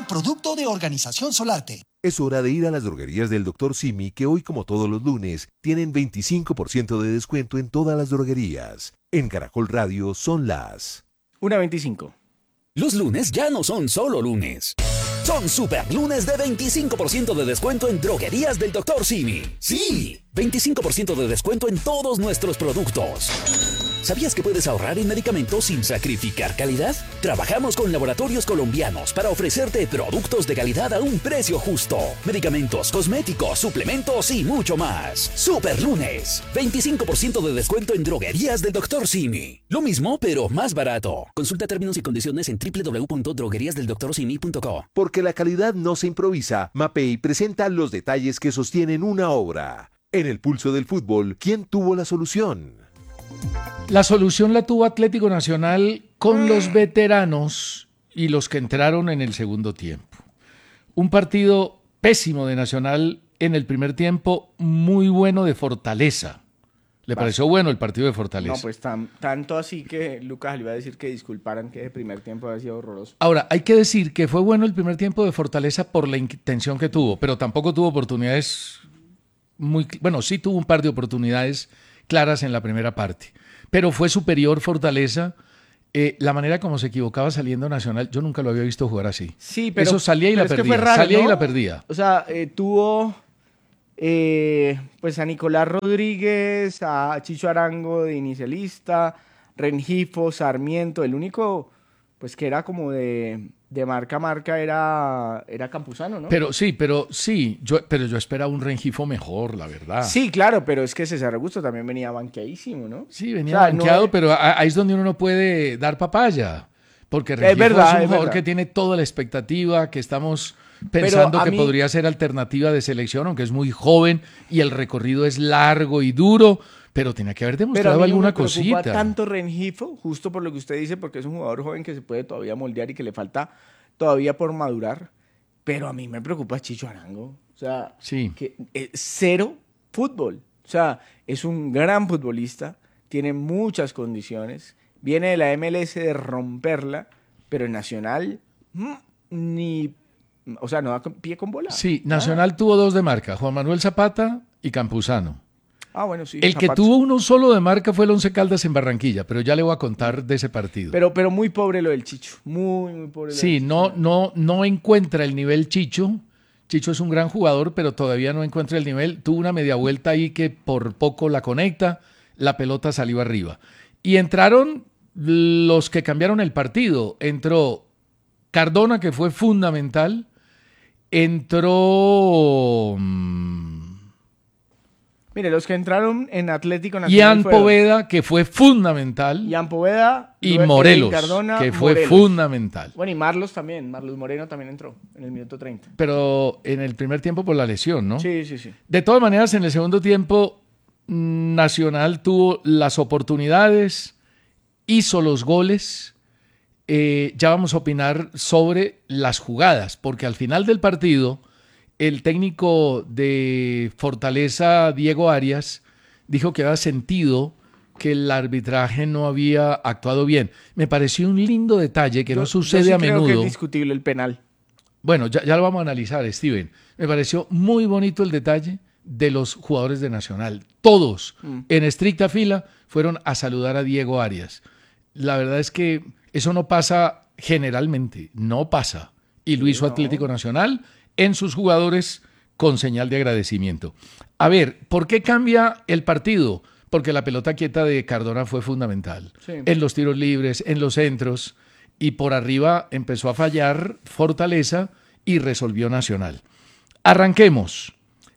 producto de Organización Solarte. Es hora de ir a las droguerías del Dr. Simi, que hoy, como todos los lunes, tienen 25% de descuento en todas las droguerías. En Caracol Radio son las 1:25. Los lunes ya no son solo lunes. Son super lunes de 25% de descuento en droguerías del Dr. Simi. Sí, 25% de descuento en todos nuestros productos. ¿Sabías que puedes ahorrar en medicamentos sin sacrificar calidad? Trabajamos con laboratorios colombianos para ofrecerte productos de calidad a un precio justo. Medicamentos, cosméticos, suplementos y mucho más. Super lunes, 25% de descuento en droguerías del Dr. Simi. Lo mismo, pero más barato. Consulta términos y condiciones en www.drogueriasdeldoctorsimi.co. Porque la calidad no se improvisa, Mapei presenta los detalles que sostienen una obra. En el pulso del fútbol, ¿quién tuvo la solución? La solución la tuvo Atlético Nacional con los veteranos y los que entraron en el segundo tiempo. Un partido pésimo de Nacional en el primer tiempo, muy bueno de Fortaleza. ¿Le pareció bueno el partido de Fortaleza? No, pues tanto así que Lucas le iba a decir que disculparan que el primer tiempo había sido horroroso. Ahora, hay que decir que fue bueno el primer tiempo de Fortaleza por la intención que tuvo, pero tampoco tuvo oportunidades bueno, sí tuvo un par de oportunidades claras en la primera parte, pero fue superior Fortaleza. La manera como se equivocaba saliendo Nacional, yo nunca lo había visto jugar así. Sí, pero eso salía y la perdía, raro, salía ¿no? y la perdía. O sea, tuvo pues a Nicolás Rodríguez, a Chicho Arango de inicialista, Rengifo, Sarmiento, el único pues que era como de marca a marca era Campuzano, ¿no? Pero yo esperaba un Rengifo mejor, la verdad. Sí, claro, pero es que César Augusto también venía banqueadísimo, ¿no? Sí, venía banqueado, pero ahí es donde uno no puede dar papaya, porque Rengifo es un jugador que tiene toda la expectativa, que estamos pensando que podría ser alternativa de selección, aunque es muy joven y el recorrido es largo y duro, pero tenía que haber demostrado alguna cosita. Pero a mí no me preocupa tanto Rengifo, justo por lo que usted dice, porque es un jugador joven que se puede todavía moldear y que le falta todavía por madurar, pero a mí me preocupa Chicho Arango. O sea, sí. Que cero fútbol. O sea, es un gran futbolista, tiene muchas condiciones, viene de la MLS de romperla, pero en Nacional o sea, no da pie con bola. Sí, Nacional tuvo dos de marca, Juan Manuel Zapata y Campuzano. Ah, bueno, sí. El que tuvo uno solo de marca fue el Once Caldas en Barranquilla, pero ya le voy a contar de ese partido. Pero muy pobre lo del Chicho, muy pobre. Sí, no encuentra el nivel Chicho. Chicho es un gran jugador, pero todavía no encuentra el nivel. Tuvo una media vuelta ahí que por poco la conecta, la pelota salió arriba. Y entraron los que cambiaron el partido. Entró Cardona, que fue fundamental. Entró... Mire, los que entraron en Atlético Nacional Ian Poveda, que fue fundamental. Ian Poveda. Y Morelos, Cardona, que fue fundamental. Bueno, y Marlos también. Marlos Moreno también entró en el minuto 30. Pero en el primer tiempo por la lesión, ¿no? Sí. De todas maneras, en el segundo tiempo, Nacional tuvo las oportunidades, hizo los goles. Ya vamos a opinar sobre las jugadas, porque al final del partido, el técnico de Fortaleza, Diego Arias, dijo que había sentido que el arbitraje no había actuado bien. Me pareció un lindo detalle que no sucede a menudo. Creo que es discutible el penal. Bueno, ya lo vamos a analizar, Steven. Me pareció muy bonito el detalle de los jugadores de Nacional. Todos, en estricta fila, fueron a saludar a Diego Arias. La verdad es que eso no pasa generalmente, no pasa. Y lo hizo Atlético Nacional en sus jugadores con señal de agradecimiento. A ver, ¿por qué cambia el partido? Porque la pelota quieta de Cardona fue fundamental. Sí. En los tiros libres, en los centros, y por arriba empezó a fallar Fortaleza y resolvió Nacional. Arranquemos.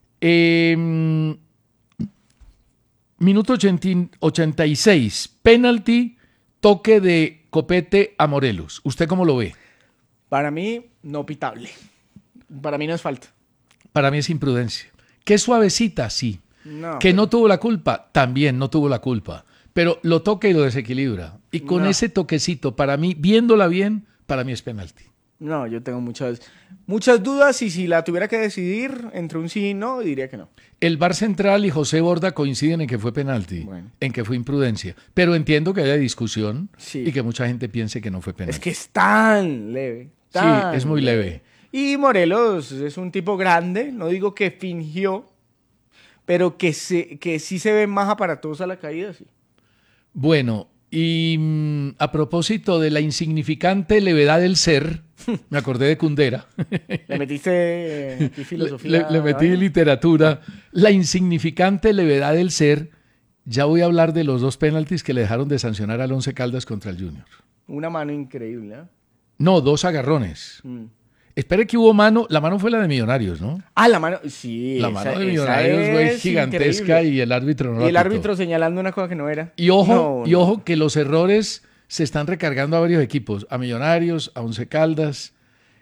Minuto 86, penalti, toque de Copete a Morelos. ¿Usted cómo lo ve? Para mí, no pitable. Para mí no es falta. Para mí es imprudencia. Qué suavecita, sí. No, que no tuvo la culpa, también no tuvo la culpa. Pero lo toca y lo desequilibra. Y con ese toquecito, para mí, viéndola bien, para mí es penalti. No, yo tengo muchas dudas y si la tuviera que decidir entre un sí y no, diría que no. El VAR Central y José Borda coinciden en que fue penalti, en que fue imprudencia. Pero entiendo que haya discusión y que mucha gente piense que no fue penalti. Es que es tan leve. Sí, es muy leve. Y Morelos es un tipo grande, no digo que fingió, pero que sí se ve más aparatosa la caída, sí. Bueno, y a propósito de la insignificante levedad del ser, me acordé de Kundera. ¿Le metiste aquí filosofía? Le metí literatura. La insignificante levedad del ser. Ya voy a hablar de los 2 penaltis que le dejaron de sancionar al Once Caldas contra el Junior. Una mano increíble, ¿eh? No, 2 agarrones. Espere que hubo mano. La mano fue la de Millonarios, ¿no? Ah, la mano, sí. La mano de Millonarios fue gigantesca increíble. y el árbitro no Y la el pitó. árbitro señalando una cosa que no era. Y ojo que los errores se están recargando a varios equipos, a Millonarios, a Once Caldas.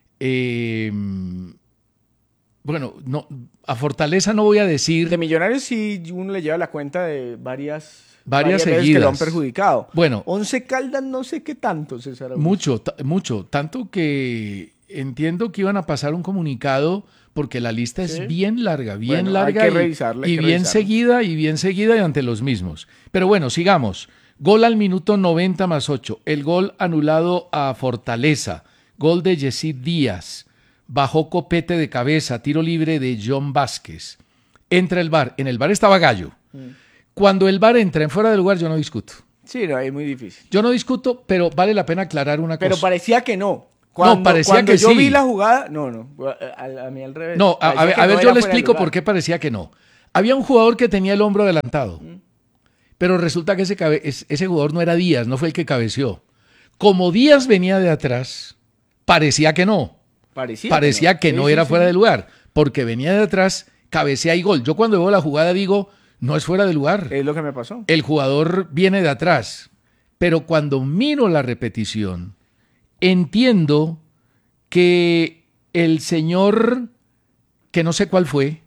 Bueno, no, a Fortaleza no voy a decir. De Millonarios sí uno le lleva la cuenta de varias Varias veces seguidas. que lo han perjudicado. Bueno. Once Caldas no sé qué tanto, César Augusto. Mucho. Tanto que entiendo que iban a pasar un comunicado porque la lista es bien larga, Bueno, larga hay que revisarla, hay que bien revisarla. seguida y ante los mismos. Pero bueno, sigamos. Gol al minuto 90 más 8. El gol anulado a Fortaleza. Gol de Yesid Díaz. Bajó copete de cabeza, tiro libre de John Vázquez. Entra el VAR. En el VAR estaba Gallo. Cuando el VAR entra en fuera de lugar, yo no discuto. Sí, no, es muy difícil. Yo no discuto, pero vale la pena aclarar una Pero cosa. parecía que no. Parecía cuando que yo sí. vi la jugada, no, a mí al revés. No, a Parecía que ver, no yo era le fuera de explico lugar. por qué parecía que no. Había un jugador que tenía el hombro adelantado, pero resulta que ese jugador no era Díaz, no fue el que cabeció. Como Díaz venía de atrás, parecía que no. Parecía que no era fuera de lugar, porque venía de atrás, cabecea y gol. Yo cuando veo la jugada digo, no es fuera de lugar. Es lo que me pasó. El jugador viene de atrás, pero cuando miro la repetición, entiendo que el señor, que no sé cuál fue,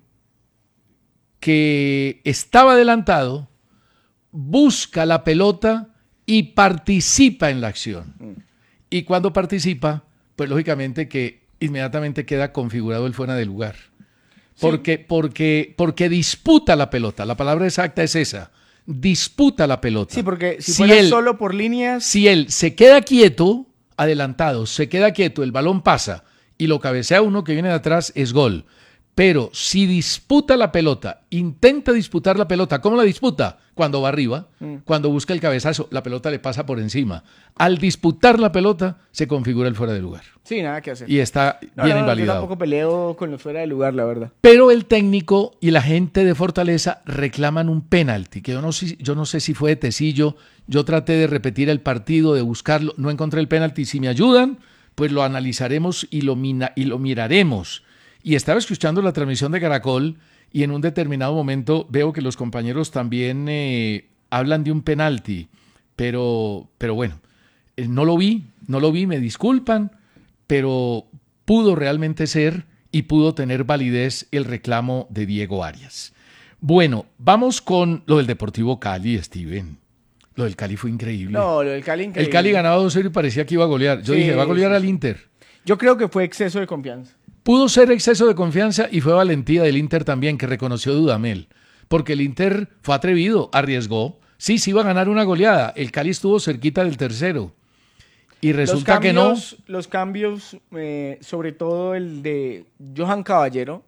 que estaba adelantado, busca la pelota y participa en la acción. Y cuando participa, pues lógicamente que inmediatamente queda configurado el fuera de lugar. Porque disputa la pelota. La palabra exacta es esa. Disputa la pelota. Sí, porque si fuera solo por líneas... Si él se queda quieto, adelantado, se queda quieto, el balón pasa y lo cabecea uno que viene de atrás, es gol. Pero si disputa la pelota, intenta disputar la pelota, ¿cómo la disputa? Cuando va arriba, cuando busca el cabezazo, la pelota le pasa por encima. Al disputar la pelota, se configura el fuera de lugar. Sí, nada que hacer. Y está bien invalidado. Yo tampoco peleo con los fuera de lugar, la verdad. Pero el técnico y la gente de Fortaleza reclaman un penalti, que yo no sé si fue de Tecillo. Yo traté de repetir el partido, de buscarlo, no encontré el penalti. Si me ayudan, pues lo analizaremos y lo miraremos. Y estaba escuchando la transmisión de Caracol y en un determinado momento veo que los compañeros también hablan de un penalti, pero bueno, no lo vi, me disculpan, pero pudo realmente ser y pudo tener validez el reclamo de Diego Arias. Bueno, vamos con lo del Deportivo Cali, Steven. Lo del Cali fue increíble. No, lo del Cali increíble. El Cali ganaba 2-0 y parecía que iba a golear. Yo dije, va a golear al Inter. Yo creo que fue exceso de confianza. Pudo ser exceso de confianza y fue valentía del Inter también, que reconoció Dudamel. Porque el Inter fue atrevido, arriesgó. Sí, iba a ganar una goleada. El Cali estuvo cerquita del tercero. Y resulta que no. Los cambios, sobre todo el de Johan Caballero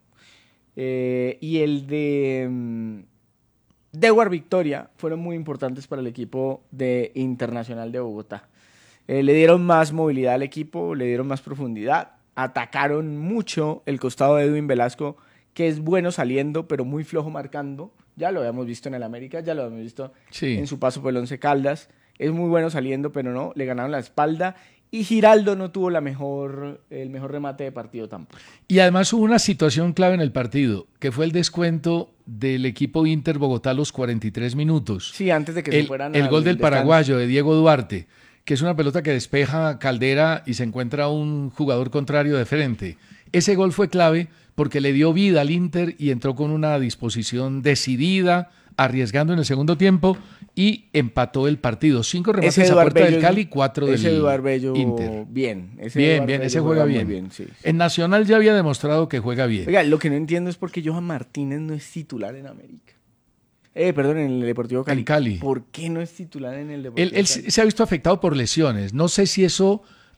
y el de Dewar Victoria, fueron muy importantes para el equipo de Internacional de Bogotá. Le dieron más movilidad al equipo, le dieron más profundidad. Atacaron mucho el costado de Edwin Velasco, que es bueno saliendo, pero muy flojo marcando. Ya lo habíamos visto en el América, ya lo habíamos visto en su paso por el Once Caldas. Es muy bueno saliendo, pero no, le ganaron la espalda. Y Giraldo no tuvo el mejor remate de partido tampoco. Y además hubo una situación clave en el partido, que fue el descuento del equipo Inter Bogotá a los 43 minutos. Sí, antes de que se fueran el gol del descanso. paraguayo de Diego Duarte, que es una pelota que despeja Caldera y se encuentra un jugador contrario de frente. Ese gol fue clave porque le dio vida al Inter y entró con una disposición decidida, arriesgando en el segundo tiempo y empató el partido. 5 remates a puerta del Cali, 4 del Inter. Bien, ese juega bien. Sí. En Nacional ya había demostrado que juega bien. Oiga, lo que no entiendo es por qué Johan Martínez no es titular en América. Perdón, en el Deportivo Cali. En Cali. ¿Por qué no es titular en el Deportivo Él Cali? se ha visto afectado por lesiones. No sé si eso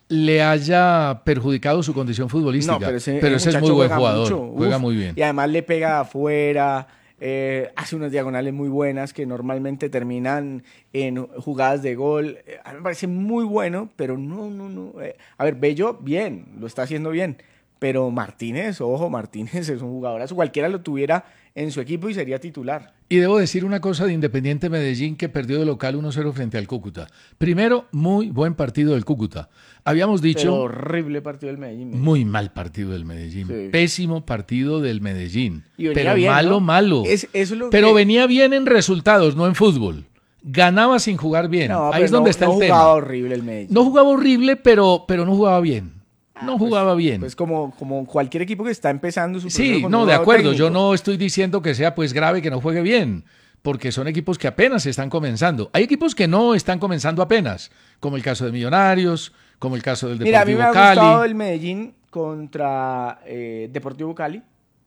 le haya perjudicado su condición futbolística. No, pero ese es muy buen jugador, mucho. juega muy bien. Y además le pega afuera, hace unas diagonales muy buenas que normalmente terminan en jugadas de gol. A mí me parece muy bueno, pero no. A ver, Bello, bien, lo está haciendo bien. Pero Martínez, ojo, Martínez es un jugadorazo. Cualquiera lo tuviera en su equipo y sería titular. Y debo decir una cosa de Independiente Medellín, que perdió de local 1-0 frente al Cúcuta. Primero, muy buen partido del Cúcuta. Habíamos dicho... Pero horrible partido del Medellín. Muy mal partido del Medellín. Sí. Pésimo partido del Medellín. Y venía pero bien, malo, ¿no? malo. Eso es lo pero que... venía bien en resultados, no en fútbol. Ganaba sin jugar bien. No, ahí es donde está el tema. No jugaba horrible el Medellín. No jugaba horrible, pero no jugaba bien. No jugaba bien. Pues como cualquier equipo que está empezando su Sí, proceso no, de nuevo acuerdo. técnico. Yo no estoy diciendo que sea pues grave que no juegue bien, porque son equipos que apenas están comenzando. Hay equipos que no están comenzando apenas, como el caso de Millonarios, como el caso del Mira, a mí Deportivo me ha gustado Cali. el Medellín contra Deportivo Cali.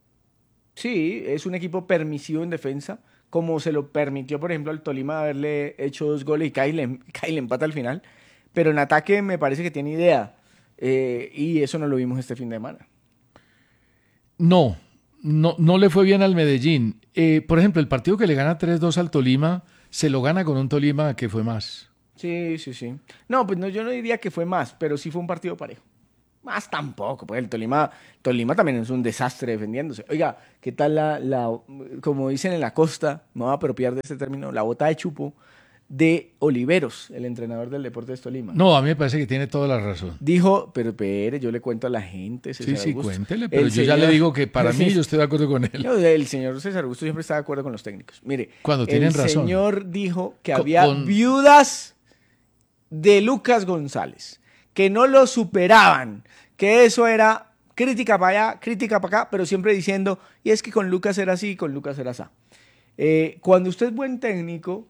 Sí, es un equipo permisivo en defensa, como se lo permitió, por ejemplo, al Tolima haberle hecho 2 goles y Cali le empata al final. Pero en ataque me parece que tiene idea. Y eso no lo vimos este fin de semana. No le fue bien al Medellín. Por ejemplo, el partido que le gana 3-2 al Tolima, se lo gana con un Tolima que fue más. Sí. No, pues no, yo no diría que fue más, pero sí fue un partido parejo. Más tampoco, pues el Tolima también es un desastre defendiéndose. Oiga, ¿qué tal como dicen en la costa, me voy a apropiar de este término, la bota de chupo de Oliveros, el entrenador del Deportes Tolima? No, a mí me parece que tiene toda la razón. Dijo, pero espere, yo le cuento a la gente, César Sí, Augusto. cuéntele, pero El yo ya señor- le digo que para mí yo estoy de acuerdo con él. No, el señor César Augusto siempre está de acuerdo con los técnicos. Mire, Cuando tienen razón. El señor dijo que Con- había viudas de Lucas González, que no lo superaban, que eso era crítica para allá, crítica para acá, pero siempre diciendo, y es que con Lucas era así, con Lucas era así. Cuando usted es buen técnico,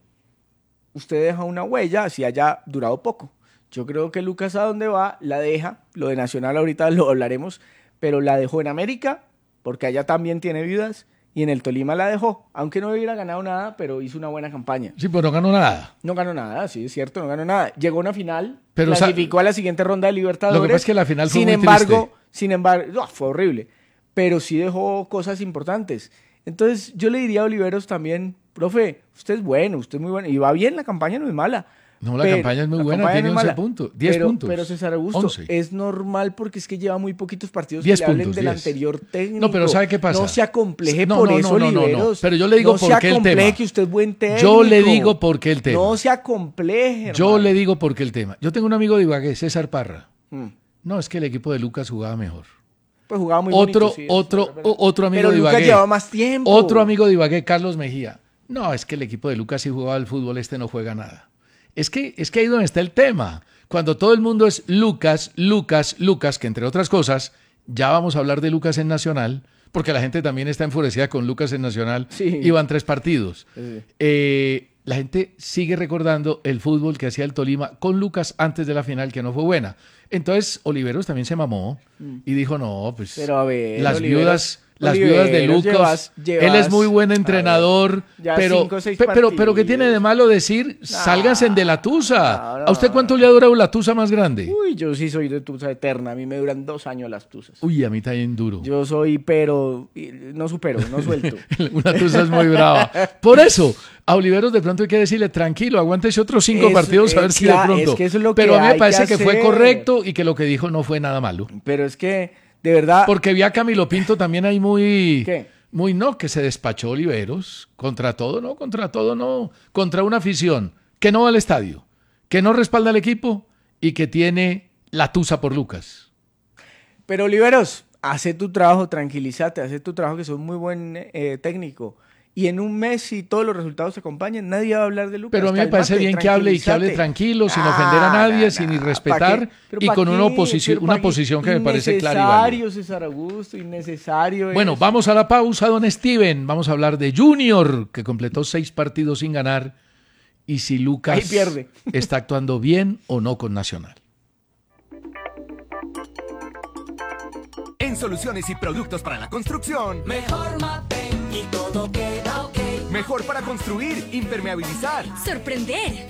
usted deja una huella, así haya durado poco. Yo creo que Lucas a donde va, la deja, lo de Nacional ahorita lo hablaremos, pero la dejó en América, porque allá también tiene viudas, y en el Tolima la dejó, aunque no hubiera ganado nada, pero hizo una buena campaña. Sí, pero no ganó nada. No ganó nada, sí, es cierto, no ganó nada. Llegó a una final, Pero, clasificó a la siguiente ronda de Libertadores. Lo que pasa es que la final fue sin muy embargo, triste. No, fue horrible, pero sí dejó cosas importantes. Entonces, yo le diría a Oliveros también, profe, usted es bueno, usted es muy bueno, y va bien, la campaña no es mala. No, la campaña es muy buena, campaña tiene no es 11 mala. puntos, 10 puntos. Pero César Augusto, 11. es normal porque es que lleva muy poquitos partidos 10 que le hablen puntos, del 10. anterior técnico. No, pero ¿sabe qué pasa? No se acompleje No, por no, eso, no, Oliveros. pero yo le digo por qué el No se acompleje tema. que usted es buen técnico. Yo le digo por qué el tema. No se acompleje, Yo hermano. le digo por qué el tema. Yo tengo un amigo de Ibagué, César Parra. Mm. No, es que el equipo de Lucas jugaba mejor. Pues jugaba muy Otro bonito, sí, otro amigo pero de Lucas Ibagué. llevaba más tiempo. Otro amigo de Ibagué, Carlos Mejía. No, es que el equipo de Lucas sí jugaba al fútbol, este no juega nada. Es que ahí donde está el tema. Cuando todo el mundo es Lucas, que entre otras cosas, ya vamos a hablar de Lucas en Nacional, porque la gente también está enfurecida con Lucas en Nacional. Sí. Iban 3 partidos. Sí. La gente sigue recordando el fútbol que hacía el Tolima con Lucas antes de la final, que no fue buena. Entonces, Oliveros también se mamó y dijo, no, pues Pero a ver, las Oliveros, viudas de Lucas, él es muy buen entrenador, ya pero 5 o 6 pero ¿qué tiene de malo decir, sálganse de la tusa? no, ¿A usted cuánto le ha durado la tusa más grande? Uy, yo sí soy de tusa eterna. A mí me duran 2 años las tusas. Uy, a mí está bien duro. Yo soy, pero no supero, no suelto. Una tusa es muy brava. Por eso, a Oliveros de pronto hay que decirle, tranquilo, aguántese otros 5 Es- partidos a ver si de claro, pronto. es que eso es lo Pero que a mí me hay parece que que fue hacer. correcto y que lo que dijo no fue nada malo. Pero es que, de verdad... Porque vi a Camilo Pinto también ahí muy... ¿Qué? Muy no, que se despachó Oliveros. Contra todo no. Contra una afición que no va al estadio, que no respalda al equipo y que tiene la tusa por Lucas. Pero Oliveros, hace tu trabajo, tranquilízate, hace tu trabajo, que sos muy buen técnico. Y en un mes, si todos los resultados te acompañan, nadie va a hablar de Lucas. Pero a mí me parece Cálmate, bien que hable tranquilízate. tranquilo, sin ofender a nadie, sin irrespetar ¿pa' qué? ¿Pero y pa' con una qué? oposición, ¿Pero una pa' qué? posición que me parece clara y válida. Innecesario, César Augusto, innecesario. Bueno, vamos a la pausa, don Steven. Vamos a hablar de Junior, que completó 6 partidos sin ganar. Y si Lucas Ahí pierde. está actuando bien o no con Nacional. En soluciones y productos para la construcción, Mejor Mapei y todo queda ok. mejor para construir, impermeabilizar, Sorprender,